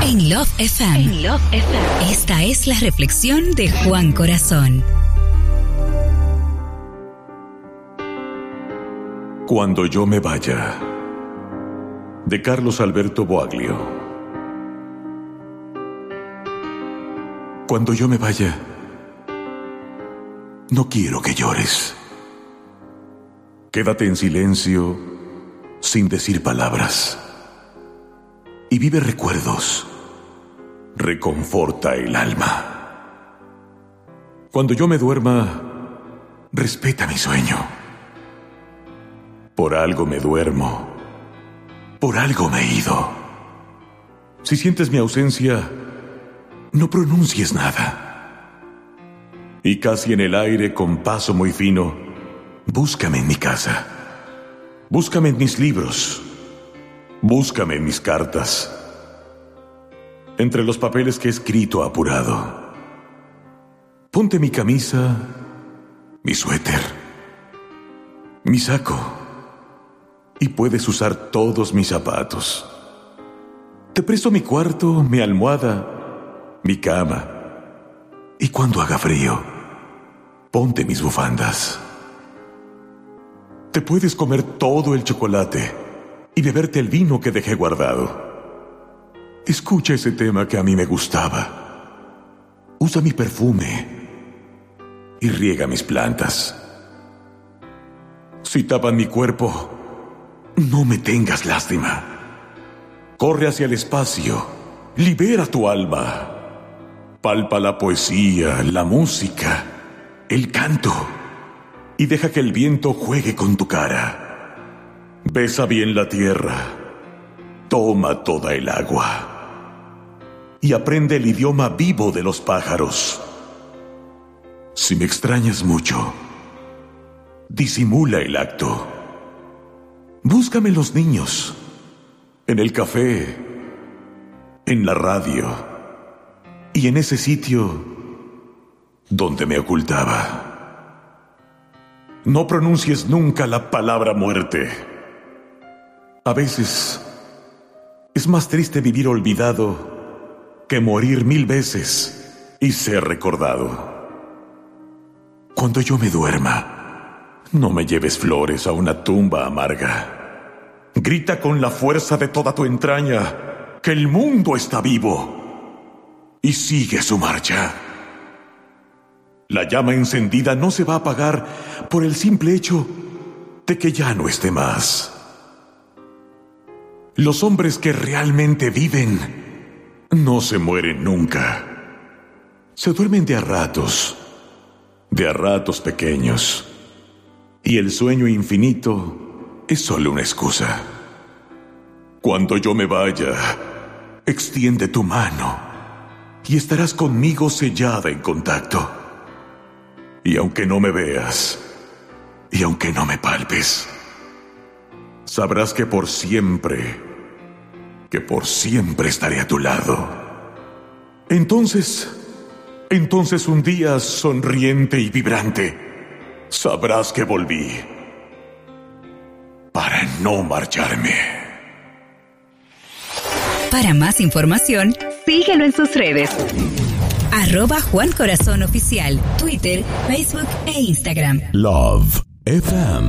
En Love FM. En Love FM. Esta es la reflexión de Juan Corazón. Cuando yo me vaya, de Carlos Alberto Boaglio. Cuando yo me vaya, no quiero que llores. Quédate en silencio, sin decir palabras. Y vive recuerdos. Reconforta el alma. Cuando yo me duerma, respeta mi sueño. Por algo me duermo. Por algo me he ido. Si sientes mi ausencia, no pronuncies nada. Y casi en el aire, con paso muy fino, búscame en mi casa. Búscame en mis libros. Búscame en mis cartas. Entre los papeles que he escrito apurado. Ponte mi camisa, mi suéter, mi saco. Y puedes usar todos mis zapatos. Te presto mi cuarto, mi almohada, mi cama. Y cuando haga frío, ponte mis bufandas. Te puedes comer todo el chocolate y beberte el vino que dejé guardado. Escucha ese tema que a mí me gustaba. Usa mi perfume y riega mis plantas. Si tapan mi cuerpo, no me tengas lástima. Corre hacia el espacio, libera tu alma. Palpa la poesía, la música, el canto, y deja que el viento juegue con tu cara. Besa bien la tierra, toma toda el agua, y aprende el idioma vivo de los pájaros. Si me extrañas mucho, disimula el acto. Búscame en los niños, en el café, en la radio y en ese sitio donde me ocultaba. No pronuncies nunca la palabra muerte. A veces es más triste vivir olvidado que morir 1000 veces y ser recordado. Cuando yo me duerma, no me lleves flores a una tumba amarga. Grita con la fuerza de toda tu entraña que el mundo está vivo y sigue su marcha. La llama encendida no se va a apagar por el simple hecho de que ya no esté más. Los hombres que realmente viven no se mueren nunca. Se duermen de a ratos pequeños. Y el sueño infinito es solo una excusa. Cuando yo me vaya, extiende tu mano y estarás conmigo sellada en contacto. Y aunque no me veas, y aunque no me palpes, sabrás que por siempre estaré a tu lado. Entonces un día sonriente y vibrante, sabrás que volví para no marcharme. Para más información, síguelo en sus redes. @Juan Corazón Oficial, Twitter, Facebook e Instagram. Love FM.